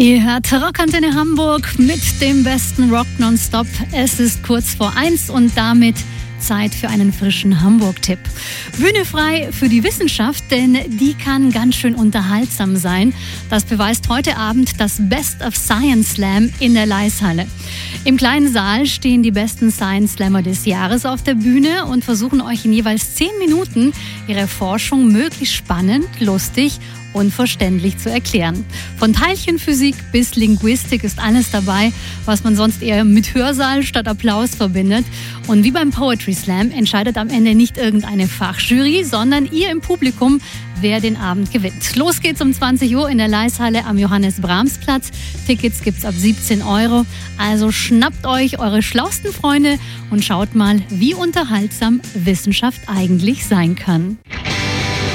Ihr hört Rockantenne Hamburg mit dem besten Rock nonstop. Es ist kurz vor 1 und damit Zeit für einen frischen Hamburg-Tipp. Bühne frei für die Wissenschaft, denn die kann ganz schön unterhaltsam sein. Das beweist heute Abend das Best of Science Slam in der Leishalle. Im kleinen Saal stehen die besten Science Slammer des Jahres auf der Bühne und versuchen euch in jeweils 10 Minuten ihre Forschung möglichst spannend, lustig und verständlich zu erklären. Von Teilchenphysik bis Linguistik ist alles dabei, was man sonst eher mit Hörsaal statt Applaus verbindet. Und wie beim Poetry Slam entscheidet am Ende nicht irgendeine Fachjury, sondern ihr im Publikum, wer den Abend gewinnt. Los geht's um 20 Uhr in der Leishalle am Johannes-Brahms-Platz. Tickets gibt's ab 17 €. Also schnappt euch eure schlausten Freunde und schaut mal, wie unterhaltsam Wissenschaft eigentlich sein kann.